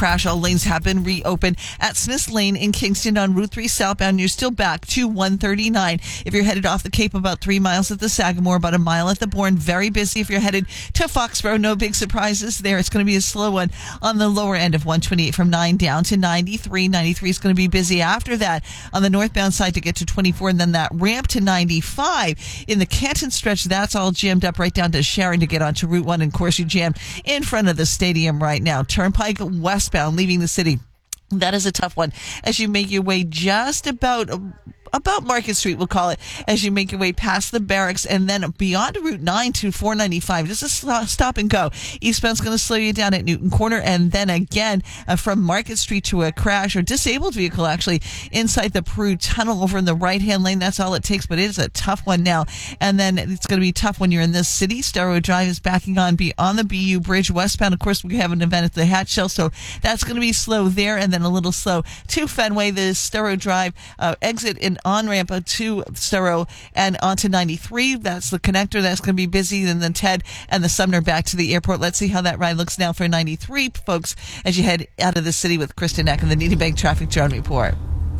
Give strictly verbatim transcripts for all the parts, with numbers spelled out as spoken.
crash. All lanes have been reopened at Smiths Lane in Kingston on Route three southbound. You're still back to one thirty-nine. If you're headed off the Cape, about three miles at the Sagamore, about a mile at the Bourne. Very busy if you're headed to Foxborough. No big surprises there. It's going to be a slow one on the lower end of one twenty-eight from nine down to ninety-three. ninety-three is going to be busy after that on the northbound side to get to twenty-four, and then that ramp to ninety-five in the Canton stretch. That's all jammed up right down to Sharon to get onto Route one. And of course, you jammed in front of the stadium right now. Turnpike westbound leaving the city. That is a tough one as you make your way just about about Market Street, we'll call it, as you make your way past the barracks and then beyond Route nine to four ninety-five. Just a stop and go. Eastbound's going to slow you down at Newton Corner, and then again uh, from Market Street to a crash or disabled vehicle actually inside the Peru Tunnel over in the right-hand lane. That's all it takes, but it is a tough one now. And then it's going to be tough when you're in this city. Starrow Drive is backing on beyond the B U Bridge westbound. Of course, we have an event at the Hatch Shell, so that's going to be slow there, and then a little slow to Fenway. The Starrow Drive uh, exit in on-ramp to Starrow and onto ninety-three. That's the connector. That's going to be busy. And then Ted and the Sumner back to the airport. Let's see how that ride looks now for ninety-three, folks, as you head out of the city with Kristen Eck and the Needham Bank Traffic Drone Report.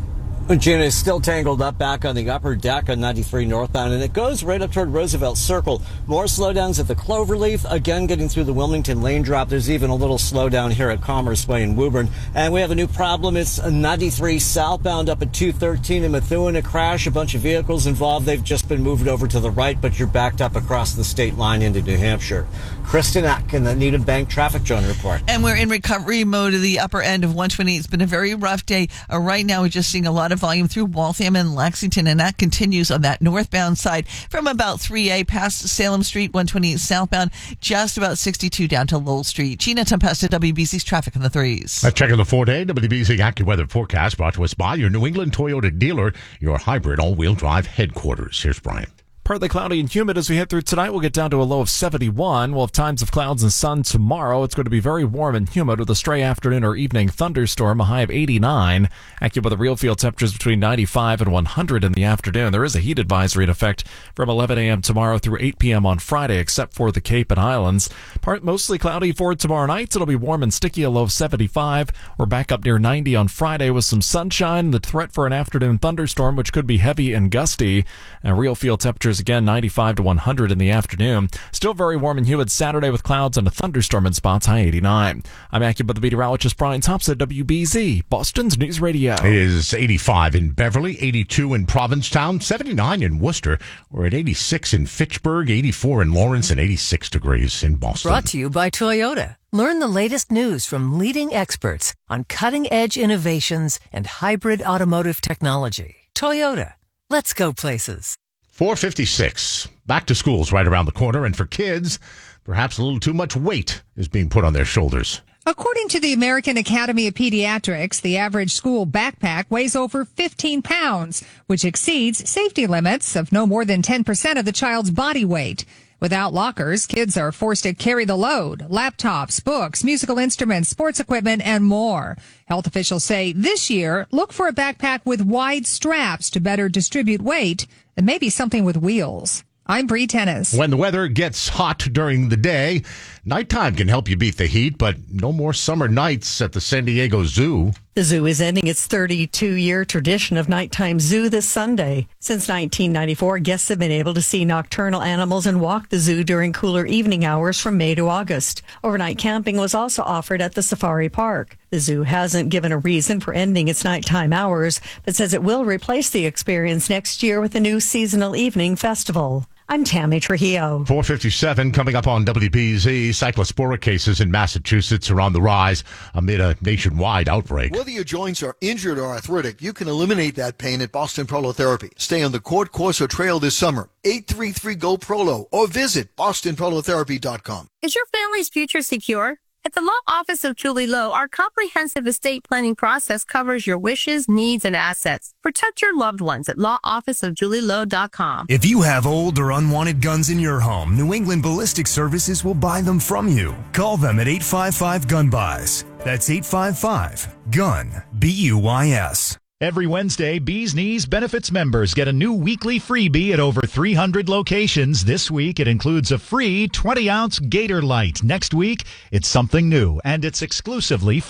Gina is still tangled up back on the upper deck on ninety-three northbound, and it goes right up toward Roosevelt Circle. More slowdowns at the Cloverleaf, again getting through the Wilmington lane drop. There's even a little slowdown here at Commerce Way in Woburn. And we have a new problem. It's ninety-three southbound up at two thirteen in Methuen. A crash, a bunch of vehicles involved. They've just been moved over to the right, but you're backed up across the state line into New Hampshire. Kristen Eck in the Needham Bank Traffic Drone Report. And we're in recovery mode at the upper end of one twenty. It's been a very rough day. Uh, right now, we're just seeing a lot of volume through Waltham and Lexington, and that continues on that northbound side from about three A past Salem Street, one twenty-eight southbound, just about sixty-two down to Lowell Street. Gina Tempesta, W B C's traffic on the threes. Let's check on the four-day W B C AccuWeather forecast brought to us by your New England Toyota dealer, your hybrid all-wheel drive headquarters. Here's Brian. Partly cloudy and humid as we head through tonight. We'll get down to a low of seventy-one. We'll have times of clouds and sun tomorrow. It's going to be very warm and humid with a stray afternoon or evening thunderstorm, a high of eighty-nine. AccuWeather real field temperatures between ninety-five and one hundred in the afternoon. There is a heat advisory in effect from eleven a.m. tomorrow through eight p.m. on Friday, except for the Cape and Islands. Part mostly cloudy for tomorrow night. It'll be warm and sticky, a low of seventy-five. We're back up near ninety on Friday with some sunshine. The threat for an afternoon thunderstorm, which could be heavy and gusty. And real field temperatures again, ninety-five to one hundred in the afternoon. Still very warm and humid Saturday with clouds and a thunderstorm in spots, high eighty-nine. I'm AccuWeather meteorologist Brian Thompson, W B Z, Boston's News Radio. It is eighty-five in Beverly, eighty-two in Provincetown, seventy-nine in Worcester. We're at eighty-six in Fitchburg, eighty-four in Lawrence, and eighty-six degrees in Boston. Brought to you by Toyota. Learn the latest news from leading experts on cutting-edge innovations and hybrid automotive technology. Toyota. Let's go places. four fifty-six. Back to school's right around the corner, and for kids, perhaps a little too much weight is being put on their shoulders. According to the American Academy of Pediatrics, the average school backpack weighs over fifteen pounds, which exceeds safety limits of no more than ten percent of the child's body weight. Without lockers, kids are forced to carry the load: laptops, books, musical instruments, sports equipment, and more. Health officials say this year, look for a backpack with wide straps to better distribute weight, and maybe something with wheels. I'm Bree Tennis. When the weather gets hot during the day, nighttime can help you beat the heat, but no more summer nights at the San Diego Zoo. The zoo is ending its thirty-two-year tradition of nighttime zoo this Sunday. Since nineteen ninety-four, guests have been able to see nocturnal animals and walk the zoo during cooler evening hours from May to August. Overnight camping was also offered at the safari park. The zoo hasn't given a reason for ending its nighttime hours, but says it will replace the experience next year with a new seasonal evening festival. I'm Tammy Trujillo. four fifty-seven coming up on W B Z. Cyclospora cases in Massachusetts are on the rise amid a nationwide outbreak. Whether your joints are injured or arthritic, you can eliminate that pain at Boston Prolotherapy. Stay on the Court Course or Trail this summer. eight three three, G O, P R O L O or visit boston prolotherapy dot com. Is your family's future secure? At the Law Office of Julie Lowe, our comprehensive estate planning process covers your wishes, needs, and assets. Protect your loved ones at law office of julie lowe dot com. If you have old or unwanted guns in your home, New England Ballistic Services will buy them from you. Call them at eight five five, gun buys. That's eight five five, gun, B U Y S. Every Wednesday, Bees Knees Benefits members get a new weekly freebie at over three hundred locations. This week, it includes a free twenty ounce Gator Light. Next week, it's something new, and it's exclusively